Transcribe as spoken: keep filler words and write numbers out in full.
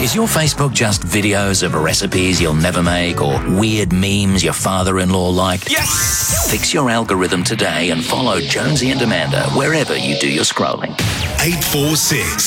Is your Facebook just videos of recipes you'll never make or weird memes your father-in-law liked? Yes! Fix your algorithm today and follow Jonesy and Amanda wherever you do your scrolling. eight four six